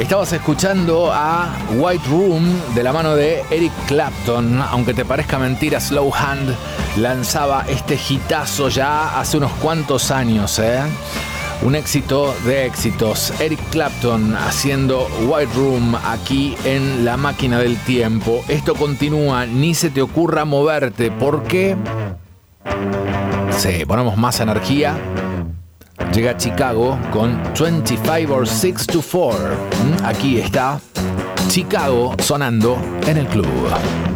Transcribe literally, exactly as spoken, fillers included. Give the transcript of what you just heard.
Estabas escuchando a White Room de la mano de Eric Clapton. Aunque te parezca mentira, Slow Hand lanzaba este hitazo ya hace unos cuantos años, ¿eh? Un éxito de éxitos. Eric Clapton haciendo White Room aquí en La Máquina del Tiempo. Esto continúa, ni se te ocurra moverte. ¿Por qué? Sí, ponemos más energía. Llega Chicago con veinticinco or six to four. Aquí está Chicago sonando en el club.